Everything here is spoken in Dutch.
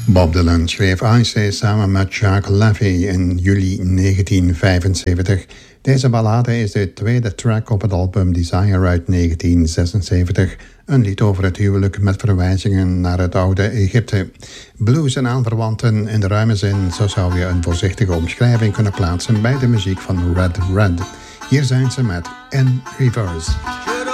Bob Dylan schreef I Say samen met Jacques Lafay in juli 1975. Deze ballade is de tweede track op het album Desire uit 1976. Een lied over het huwelijk met verwijzingen naar het oude Egypte. Blues en aanverwanten in de ruime zin, zo zou je een voorzichtige omschrijving kunnen plaatsen bij de muziek van Red Red. Hier zijn ze met In Reverse.